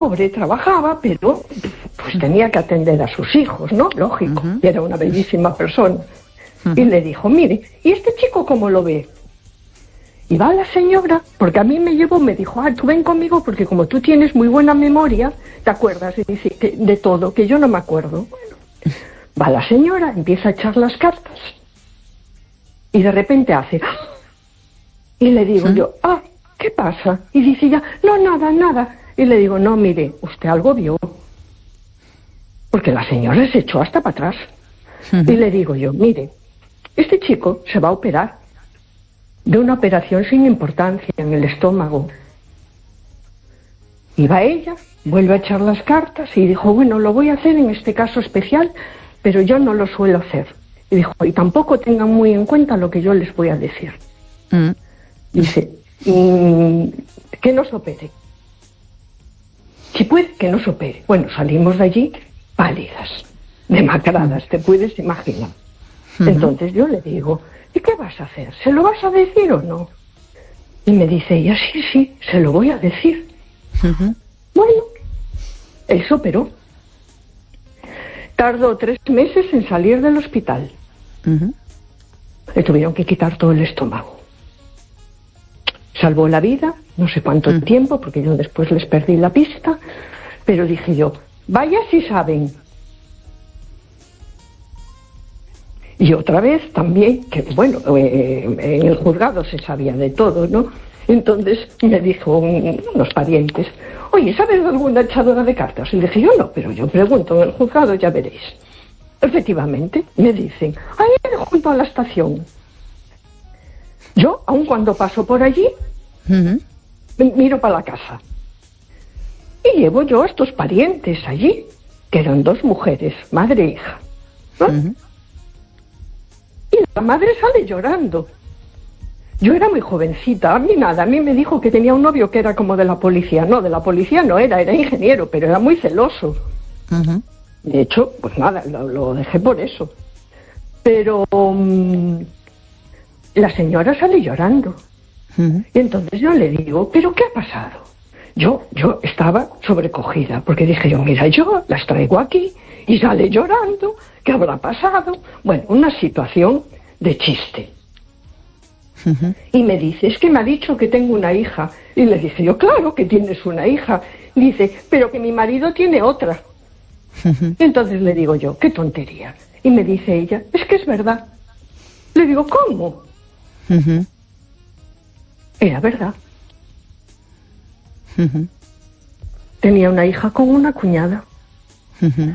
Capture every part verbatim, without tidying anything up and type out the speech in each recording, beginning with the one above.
pobre trabajaba, pero pues tenía que atender a sus hijos, ¿no? Lógico, Uh-huh. y era una bellísima persona. Uh-huh. Y le dijo, mire, ¿y este chico cómo lo ve? Y va la señora, porque a mí me llevó, me dijo, ah, tú ven conmigo porque como tú tienes muy buena memoria, te acuerdas y dice, que, de todo, que yo no me acuerdo. Bueno, va la señora, empieza a echar las cartas y de repente hace, ¡ah! Y le digo ¿sí? yo, ah, ¿qué pasa? Y dice ya, no, nada, nada. Y le digo, no, mire, usted algo vio. Porque la señora se echó hasta para atrás. Uh-huh. Y le digo yo, mire, este chico se va a operar de una operación sin importancia en el estómago. Y va ella, vuelve a echar las cartas y dijo, bueno, lo voy a hacer en este caso especial, pero yo no lo suelo hacer. Y dijo, y tampoco tengan muy en cuenta lo que yo les voy a decir. Uh-huh. Dice, mm, que no se opere. Si puede, que no se opere. Bueno, salimos de allí pálidas, demacradas, te puedes imaginar. Uh-huh. Entonces yo le digo, ¿y qué vas a hacer? ¿Se lo vas a decir o no? Y me dice ella, sí, sí, se lo voy a decir. Uh-huh. Bueno, él se operó. Tardó tres meses en salir del hospital. Uh-huh. Le tuvieron que quitar todo el estómago. Salvó la vida, no sé cuánto uh-huh. tiempo, porque yo después les perdí la pista, pero dije yo, vaya si saben. Y otra vez también, que bueno, eh, en el juzgado se sabía de todo, ¿no? Entonces me dijo un, unos parientes, oye, ¿sabes de alguna echadora de cartas? Y le dije yo, no, pero yo pregunto en el juzgado, ya veréis. Efectivamente, me dicen, ahí junto a la estación. Yo, aun cuando paso por allí, uh-huh. miro para la casa. Y llevo yo a estos parientes allí, que eran dos mujeres, madre e hija, ¿no? Uh-huh. Y la madre sale llorando. Yo era muy jovencita, a mí nada, a mí me dijo que tenía un novio que era como de la policía. No, de la policía no era, era ingeniero, pero era muy celoso. Uh-huh. De hecho, pues nada, lo, lo dejé por eso. Pero um, la señora sale llorando. Uh-huh. Y entonces yo le digo, ¿pero qué ha pasado? Yo, yo estaba sobrecogida, porque dije yo, mira, yo las traigo aquí y sale llorando, ¿qué habrá pasado? Bueno, una situación de chiste. Uh-huh. Y me dice, es que me ha dicho que tengo una hija. Y le dije yo, claro que tienes una hija. Dice, pero que mi marido tiene otra. Uh-huh. Y entonces le digo yo, qué tontería. Y me dice ella, es que es verdad. Le digo, ¿cómo? Uh-huh. Era verdad. Uh-huh. Tenía una hija con una cuñada. Uh-huh.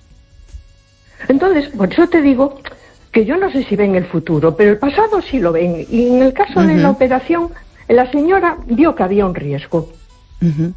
Entonces, por eso te digo que yo no sé si ven el futuro, pero el pasado sí lo ven. Y en el caso uh-huh. de la operación, la señora vio que había un riesgo. Uh-huh.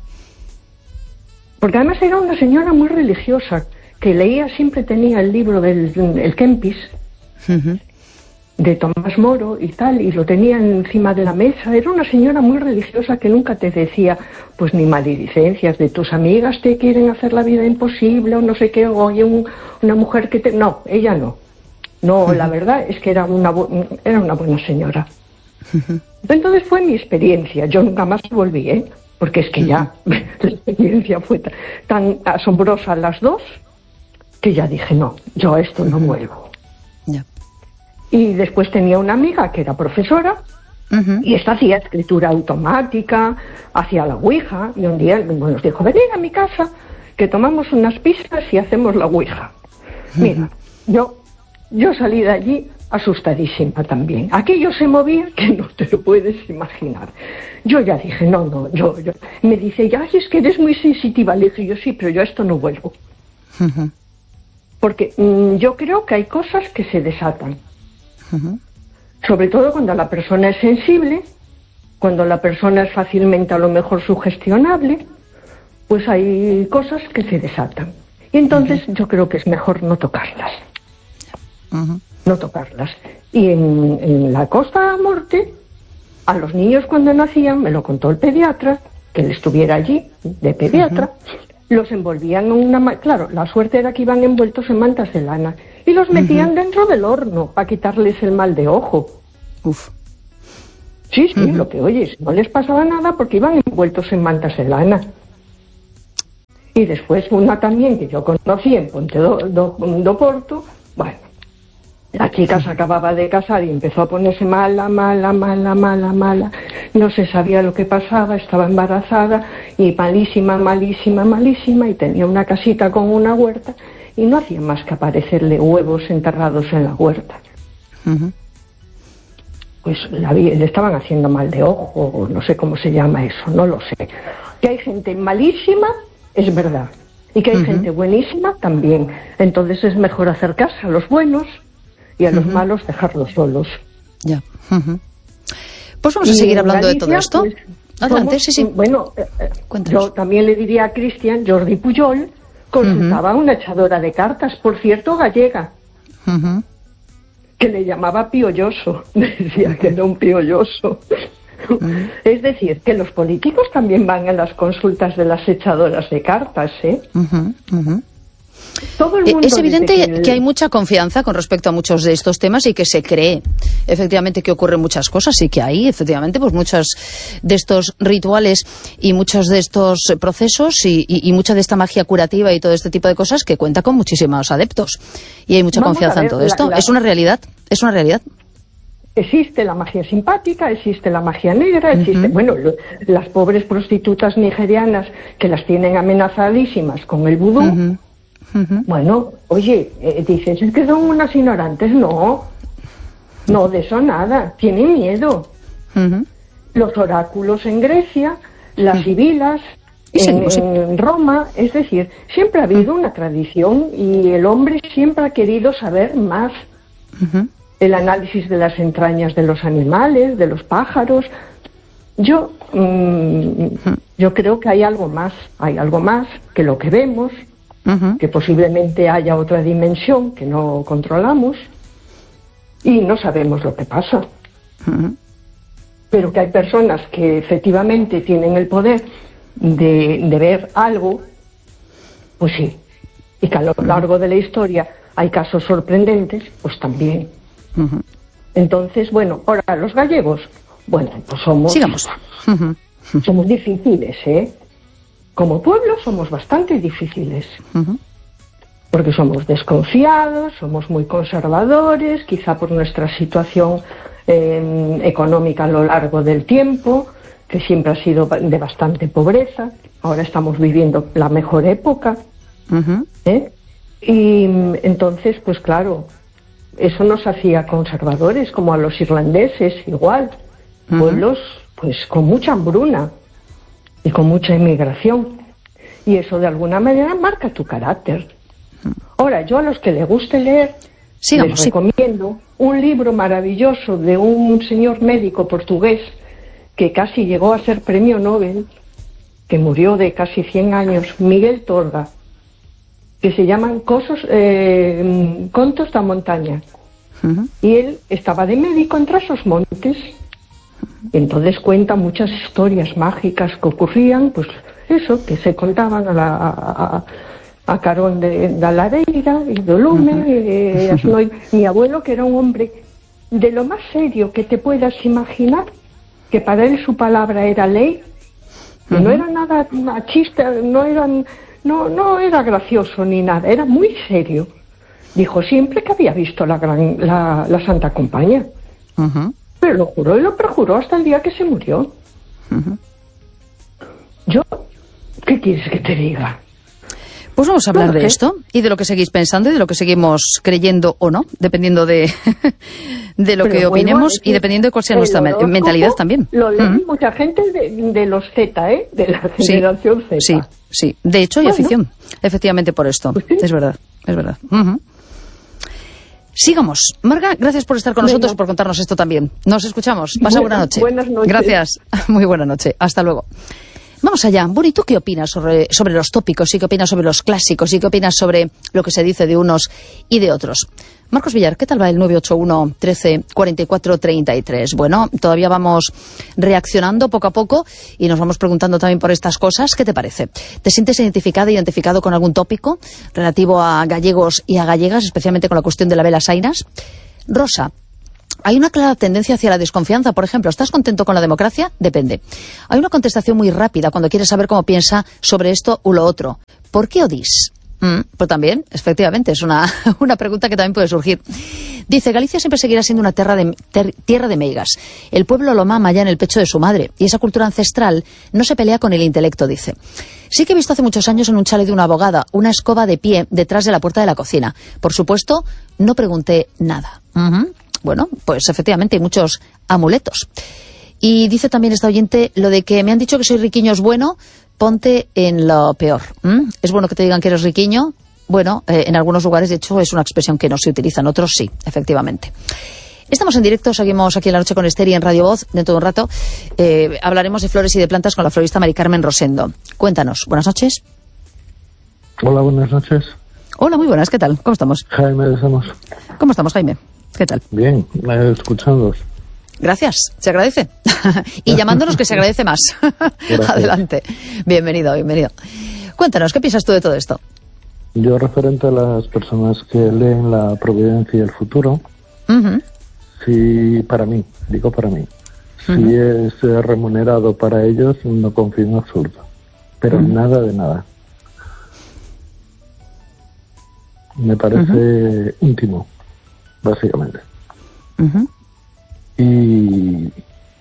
Porque además era una señora muy religiosa, que leía, siempre tenía el libro del el Kempis, uh-huh. de Tomás Moro y tal, y lo tenía encima de la mesa. Era una señora muy religiosa que nunca te decía, pues ni maledicencias de tus amigas te quieren hacer la vida imposible, o no sé qué, o hay un, una mujer que te... No, ella no. No, uh-huh. la verdad es que era una, bu- era una buena señora. Uh-huh. Entonces fue mi experiencia. Yo nunca más volví, ¿eh? Porque es que uh-huh. ya la experiencia fue t- tan asombrosa las dos, que ya dije, no, yo a esto no uh-huh. vuelvo. Yeah. Y después tenía una amiga que era profesora, uh-huh. y esta hacía escritura automática, hacía la ouija, y un día nos dijo, venid a mi casa, que tomamos unas pistas y hacemos la ouija. Uh-huh. Mira, yo... Yo salí de allí asustadísima también. Aquello se movía que no te lo puedes imaginar. Yo ya dije, no, no, yo... yo. Me dice, ya, es que eres muy sensitiva. Le dije yo, sí, pero yo a esto no vuelvo. Uh-huh. Porque mmm, yo creo que hay cosas que se desatan. Uh-huh. Sobre todo cuando la persona es sensible, cuando la persona es fácilmente a lo mejor sugestionable, pues hay cosas que se desatan. Y entonces uh-huh. yo creo que es mejor no tocarlas. Uh-huh. No tocarlas. Y en, en la Costa Morte, a los niños cuando nacían, me lo contó el pediatra, que él estuviera allí, de pediatra, uh-huh. los envolvían en una... Claro, la suerte era que iban envueltos en mantas de lana, y los metían uh-huh. dentro del horno para quitarles el mal de ojo. Uf. Sí, sí, uh-huh. lo que oyes, no les pasaba nada porque iban envueltos en mantas de lana. Y después una también que yo conocí en Ponte do, do, do Porto, bueno, la chica se acababa de casar y empezó a ponerse mala, mala, mala, mala, mala, no se sabía lo que pasaba, estaba embarazada y malísima, malísima, malísima, y tenía una casita con una huerta y no hacía más que aparecerle huevos enterrados en la huerta. Uh-huh. Pues la, le estaban haciendo mal de ojo, no sé cómo se llama eso, no lo sé. Que hay gente malísima, es verdad, y que hay uh-huh. gente buenísima también. Entonces es mejor acercarse a los buenos y a los uh-huh. malos dejarlos solos. Ya. Uh-huh. Pues vamos a seguir hablando Galicia, de todo esto. Pues, Adelante, somos, sí, sí. Bueno, eh, yo también le diría a Cristian, Jordi Pujol consultaba uh-huh. a una echadora de cartas, por cierto, gallega, uh-huh. que le llamaba piolloso, decía que era un piolloso. Uh-huh. Es decir, que los políticos también van a las consultas de las echadoras de cartas, ¿eh? Uh-huh. Uh-huh. Todo el mundo es evidente que, el... que hay mucha confianza con respecto a muchos de estos temas y que se cree efectivamente que ocurren muchas cosas y que hay efectivamente pues muchos de estos rituales y muchos de estos procesos y, y, y mucha de esta magia curativa y todo este tipo de cosas que cuenta con muchísimos adeptos y hay mucha Vamos confianza ver, en todo esto. La, la... Es una realidad, es una realidad. Existe la magia simpática, existe la magia negra, existe, uh-huh. bueno, lo, las pobres prostitutas nigerianas que las tienen amenazadísimas con el vudú. Uh-huh. Uh-huh. Bueno, oye, eh, dices, es que son unas ignorantes. No, no, de eso nada, tienen miedo. Uh-huh. Los oráculos en Grecia, las uh-huh. sibilas en, en Roma, es decir, siempre ha habido uh-huh. una tradición y el hombre siempre ha querido saber más. Uh-huh. El análisis de las entrañas de los animales, de los pájaros. Yo, mmm, uh-huh. yo creo que hay algo más, hay algo más que lo que vemos. Uh-huh. Que posiblemente haya otra dimensión que no controlamos y no sabemos lo que pasa. Uh-huh. Pero que hay personas que efectivamente tienen el poder de, de ver algo, pues sí. Y que a lo largo de la historia hay casos sorprendentes, pues también. Uh-huh. Entonces, bueno, ahora los gallegos, bueno, pues somos... Sigamos. Uh-huh. Uh-huh. Somos difíciles, ¿eh? Como pueblo somos bastante difíciles, uh-huh. porque somos desconfiados, somos muy conservadores, quizá por nuestra situación eh, económica a lo largo del tiempo, que siempre ha sido de bastante pobreza. Ahora estamos viviendo la mejor época. Uh-huh. ¿eh? Y entonces, pues claro, eso nos hacía conservadores, como a los irlandeses igual, uh-huh. pueblos pues con mucha hambruna y con mucha inmigración, y eso de alguna manera marca tu carácter. Ahora, yo a los que les guste leer, Sigamos, les recomiendo sí. un libro maravilloso de un señor médico portugués que casi llegó a ser premio Nobel, que murió de casi cien años, Miguel Torga, que se llaman Cosos, eh, Contos da Montaña. Uh-huh. Y él estaba de médico entre esos montes. Entonces cuenta muchas historias mágicas que ocurrían, pues eso, que se contaban a, la, a, a Carón de, de Lareira y de Lume. Uh-huh. eh, Asnoi. Mi abuelo, que era un hombre de lo más serio que te puedas imaginar, que para él su palabra era ley, uh-huh. no era nada machista, no era, no, no era gracioso ni nada, era muy serio. Dijo siempre que había visto la, gran, la, la Santa Compañía. Uh-huh. Pero lo juró y lo perjuró hasta el día que se murió. Uh-huh. Yo, ¿qué quieres que te diga? Pues vamos a hablar bueno, de ¿qué? esto y de lo que seguís pensando y de lo que seguimos creyendo o no, dependiendo de, de lo Pero que opinemos bueno, y dependiendo de cuál sea nuestra horóscopo, mentalidad también. Lo leen uh-huh. mucha gente de, de los Z, ¿eh? De la generación sí, Z. Sí, sí. De hecho hay bueno. afición, efectivamente por esto. Pues sí. Es verdad, es verdad. Uh-huh. Sigamos. Marga, gracias por estar con Venga. nosotros, por contarnos esto también. Nos escuchamos. Pasa buena noche. Buenas noches. Gracias. Muy buena noche. Hasta luego. Vamos allá. Buri, ¿tú qué opinas sobre, sobre los tópicos? ¿Y qué opinas sobre los clásicos? ¿Y qué opinas sobre lo que se dice de unos y de otros? Marcos Villar, ¿qué tal va el nueve ocho uno, trece, cuarenta y cuatro, treinta y tres? Bueno, todavía vamos reaccionando poco a poco y nos vamos preguntando también por estas cosas. ¿Qué te parece? ¿Te sientes identificada, identificado con algún tópico relativo a gallegos y a gallegas, especialmente con la cuestión de la vela sainas? Rosa, hay una clara tendencia hacia la desconfianza. Por ejemplo, ¿estás contento con la democracia? Depende. Hay una contestación muy rápida cuando quieres saber cómo piensa sobre esto u lo otro. ¿por qué Odís? Mm, pues también, efectivamente, es una, una pregunta que también puede surgir. Dice, Galicia siempre seguirá siendo una tierra de, ter, tierra de meigas. El pueblo lo mama ya en el pecho de su madre, y esa cultura ancestral no se pelea con el intelecto, dice. Sí que he visto hace muchos años en un chalet de una abogada una escoba de pie detrás de la puerta de la cocina. Por supuesto, no pregunté nada. Uh-huh. Bueno, pues efectivamente hay muchos amuletos. Y dice también esta oyente, lo de que me han dicho que soy riquiño es bueno, ponte en lo peor. ¿Mm? ¿Es bueno que te digan que eres riquiño? Bueno, eh, en algunos lugares, de hecho, es una expresión que no se utiliza, en otros sí, efectivamente. Estamos en directo, seguimos aquí en La Noche con Esther y en Radio Voz. Dentro de un rato eh, hablaremos de flores y de plantas con la florista Mari Carmen Rosendo. Cuéntanos, buenas noches. Hola, buenas noches. Hola, muy buenas, ¿qué tal? ¿Cómo estamos? Jaime, estamos. ¿Cómo estamos, Jaime? ¿Qué tal? Bien, eh, escuchándoos. Gracias, se agradece. Y llamándonos que se agradece más. Adelante. Bienvenido, bienvenido. Cuéntanos, ¿qué piensas tú de todo esto? Yo, referente a las personas que leen la providencia y el futuro, uh-huh. si para mí, digo para mí, uh-huh. si es eh, remunerado para ellos, no confío en absoluto. Pero uh-huh. nada de nada. Me parece uh-huh. íntimo, básicamente. Uh-huh. Y,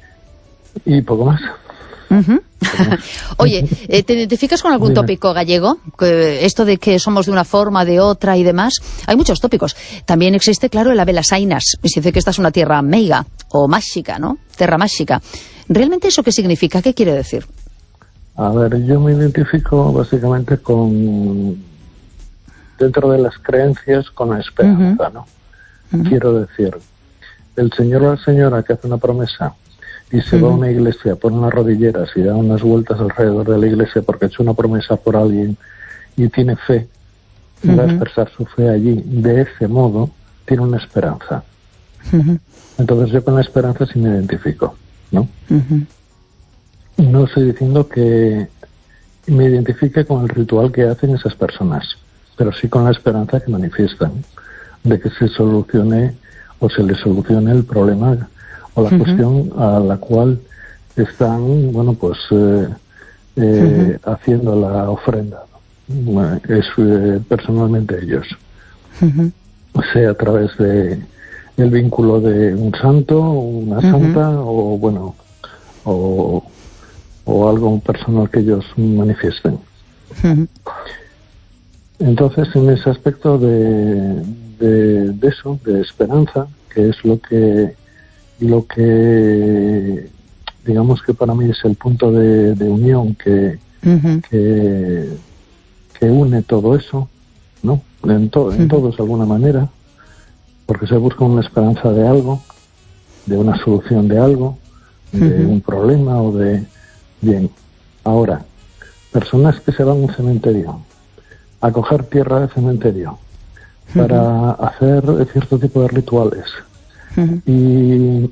y poco más. Uh-huh. Oye, ¿te identificas con algún tópico gallego? Esto de que somos de una forma, de otra y demás. Hay muchos tópicos. También existe, claro, el Ave Sainas. Se dice que esta es una tierra meiga o máxica, ¿no? Terra máxica. ¿Realmente eso qué significa? ¿Qué quiere decir? A ver, yo me identifico básicamente con, dentro de las creencias, con la esperanza, uh-huh. ¿no? Uh-huh. Quiero decir, el señor o la señora que hace una promesa y se uh-huh. va a una iglesia, pone unas rodilleras y da unas vueltas alrededor de la iglesia porque ha hecho una promesa por alguien y tiene fe, y uh-huh. va a expresar su fe allí, de ese modo tiene una esperanza. Uh-huh. Entonces yo con la esperanza sí me identifico, ¿no? Uh-huh. No estoy diciendo que me identifique con el ritual que hacen esas personas, pero sí con la esperanza que manifiestan de que se solucione o se le solucione el problema o la uh-huh. cuestión a la cual están, bueno, pues eh, eh, uh-huh. haciendo la ofrenda. Bueno, es eh, personalmente ellos. Uh-huh. Sea a través de el vínculo de un santo, una uh-huh. santa, o bueno, o, o algo personal que ellos manifiesten. Uh-huh. Entonces, en ese aspecto de De, de eso, de esperanza, que es lo que lo que digamos que para mí es el punto de, de unión que, uh-huh. que que une todo eso, ¿no? En, to, en uh-huh. todos de alguna manera, porque se busca una esperanza de algo, de una solución de algo, de uh-huh. un problema o de... Bien, ahora, personas que se van a un cementerio a coger tierra de cementerio para uh-huh. hacer cierto tipo de rituales uh-huh. y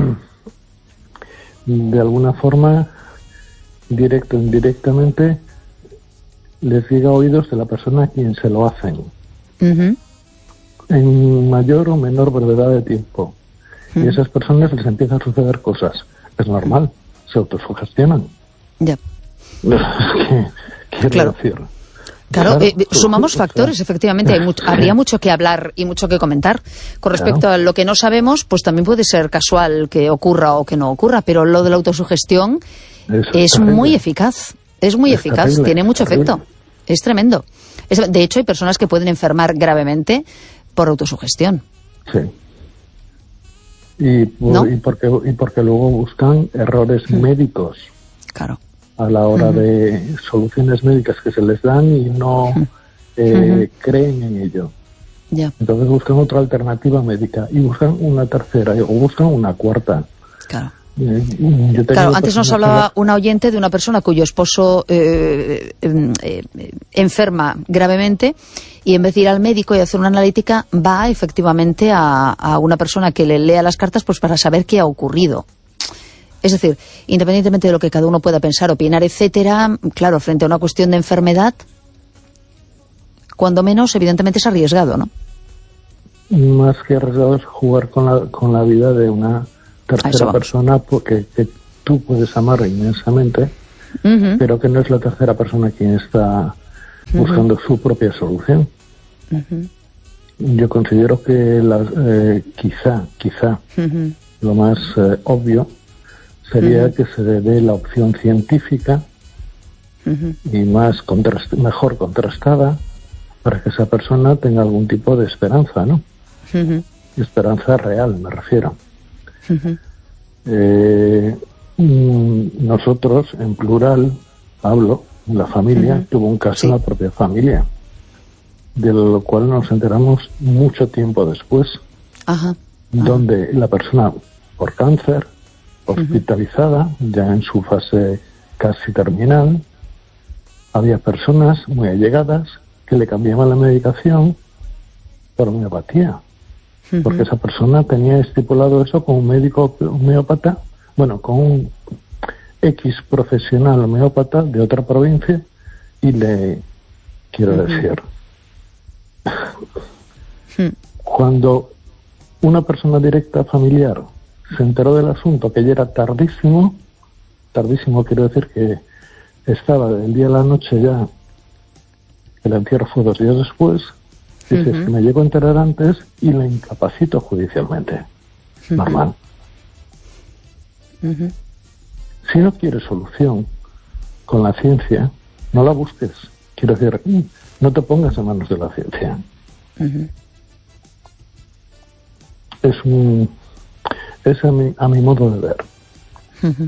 de alguna forma, directo o indirectamente, les llega a oídos de la persona a quien se lo hacen, uh-huh. en mayor o menor brevedad de tiempo. Uh-huh. Y a esas personas les empiezan a suceder cosas. Es normal, se autosugestionan. Ya. ¿Qué quiero claro. decir? Claro, eh, sumamos factores, efectivamente, hay mucho, habría mucho que hablar y mucho que comentar. Con respecto claro. a lo que no sabemos, pues también puede ser casual que ocurra o que no ocurra, pero lo de la autosugestión es, es muy eficaz, es muy es eficaz, terrible, tiene mucho terrible. efecto, es tremendo. Es, de hecho, hay personas que pueden enfermar gravemente por autosugestión. Sí. Y, por, ¿no? y, porque, y porque luego buscan errores mm. médicos. Claro. A la hora uh-huh. de soluciones médicas que se les dan y no uh-huh. eh, uh-huh. creen en ello. Yeah. Entonces buscan otra alternativa médica y buscan una tercera o buscan una cuarta. Claro. Eh, claro, antes nos hablaba que... una oyente de una persona cuyo esposo eh, eh, eh, enferma gravemente y en vez de ir al médico y hacer una analítica va efectivamente a, a una persona que le lea las cartas pues para saber qué ha ocurrido. Es decir, independientemente de lo que cada uno pueda pensar, opinar, etcétera, claro, frente a una cuestión de enfermedad, cuando menos, evidentemente es arriesgado, ¿no? Más que arriesgado es jugar con la, con la vida de una tercera persona porque que tú puedes amar inmensamente, uh-huh. pero que no es la tercera persona quien está buscando uh-huh. su propia solución. Uh-huh. Yo considero que las, eh, quizá, quizá, uh-huh. lo más eh, obvio sería uh-huh. que se dé la opción científica uh-huh. y más contrast- mejor contrastada para que esa persona tenga algún tipo de esperanza, ¿no? Uh-huh. Esperanza real, me refiero. Uh-huh. Eh, nosotros, en plural, hablo, la familia uh-huh. tuvo un caso sí. en la propia familia, de lo cual nos enteramos mucho tiempo después, uh-huh. donde uh-huh. la persona por cáncer, hospitalizada, uh-huh. ya en su fase casi terminal, había personas muy allegadas que le cambiaban la medicación por homeopatía, uh-huh. porque esa persona tenía estipulado eso con un médico homeópata, bueno, con un X profesional homeópata de otra provincia, y le quiero uh-huh. decir, uh-huh. cuando una persona directa familiar se enteró del asunto, que ya era tardísimo, tardísimo quiero decir que estaba del día a la noche ya, el entierro fue dos días después, dice, uh-huh. es que me llego a enterar antes y la incapacito judicialmente. Uh-huh. Normal. Uh-huh. Si no quieres solución con la ciencia, no la busques. Quiero decir, no te pongas en manos de la ciencia. Uh-huh. Es un... es a mi, a mi modo de ver. Uh-huh.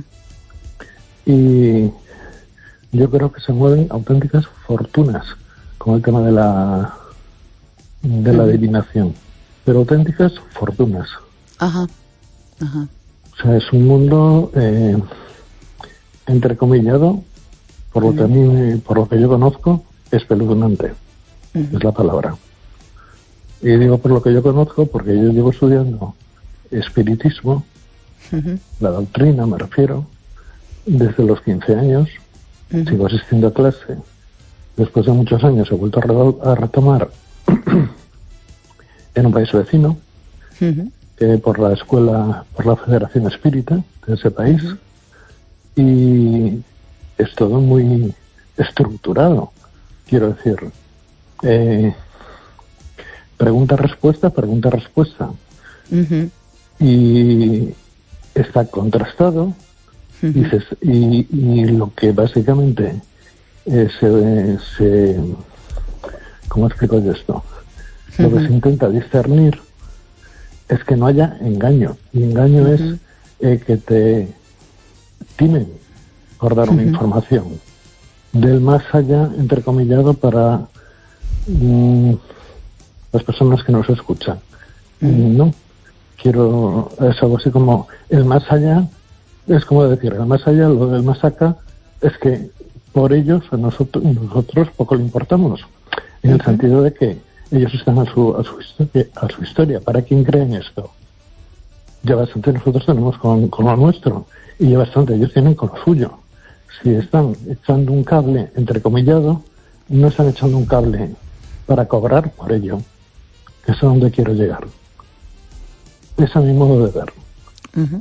Y yo creo que se mueven auténticas fortunas con el tema de la de la uh-huh. adivinación, pero auténticas fortunas. Ajá. Ajá. O sea, es un mundo eh, entrecomillado, por lo uh-huh. que a mí, por lo que yo conozco, espeluznante. Uh-huh. Es la palabra. Y digo por lo que yo conozco porque yo llevo estudiando espiritismo, uh-huh. la doctrina me refiero, desde los quince años, uh-huh. sigo asistiendo a clase. Después de muchos años he vuelto a, re- a retomar en un país vecino, uh-huh. eh, por la escuela, por la Federación Espírita de ese país, uh-huh. y es todo muy estructurado. Quiero decir, eh, pregunta-respuesta, pregunta-respuesta. Uh-huh. Y está contrastado, uh-huh. dices, y, y lo que básicamente eh, se, se... ¿Cómo explico yo esto? Uh-huh. Lo que se intenta discernir es que no haya engaño. Y engaño uh-huh. es eh, que te timen por dar uh-huh. una información del más allá, entrecomillado, para mm, las personas que nos escuchan. Uh-huh. ¿No? Quiero, es algo así como el más allá, es como decir, el más allá, lo del más acá, es que por ellos a nosotros, nosotros poco le importamos, en uh-huh. el sentido de que ellos están a su, a su historia, a su historia. ¿Para quién creen esto? Ya bastante nosotros tenemos con, con lo nuestro, y ya bastante ellos tienen con lo suyo. Si están echando un cable entrecomillado, no están echando un cable para cobrar por ello, que es a donde quiero llegar. Es a mi modo de ver. Uh-huh.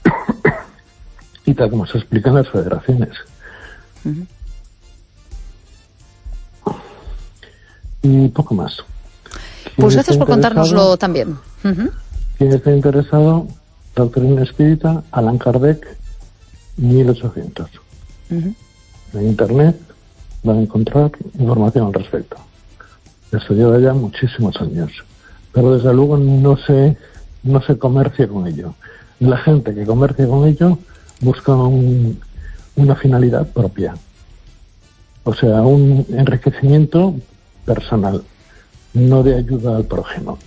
Y tal como se explican las federaciones. Uh-huh. Y poco más. Pues gracias por contárnoslo también. Uh-huh. Quien esté interesado, doctrina espírita, Allan Kardec, mil ochocientos. Uh-huh. En internet van a encontrar información al respecto. Esto lleva ya muchísimos años. Pero desde luego no se... no se comercia con ello. La gente que comercia con ello busca un, una finalidad propia. O sea, un enriquecimiento personal, no de ayuda al prójimo.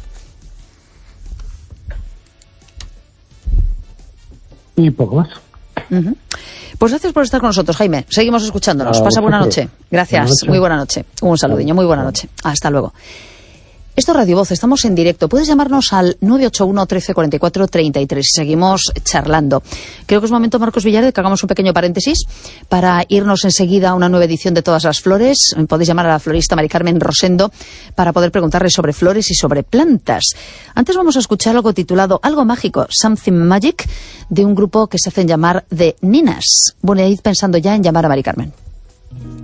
Y poco más. Uh-huh. Pues gracias por estar con nosotros, Jaime. Seguimos escuchándonos. Pasa buena noche. Gracias. Buena noche. Muy buena noche. Un saludiño. Muy buena noche. Hasta luego. Esto es Radio Voz, estamos en directo. Puedes llamarnos al nueve ocho uno, trece, cuarenta y cuatro, treinta y tres. Seguimos charlando. Creo que es momento, Marcos Villar, de que hagamos un pequeño paréntesis para irnos enseguida a una nueva edición de Todas las Flores. Podéis llamar a la florista Mari Carmen Rosendo para poder preguntarle sobre flores y sobre plantas. Antes vamos a escuchar algo titulado Algo Mágico, Something Magic, de un grupo que se hacen llamar The Ninas. Bueno, id pensando ya en llamar a Mari Carmen.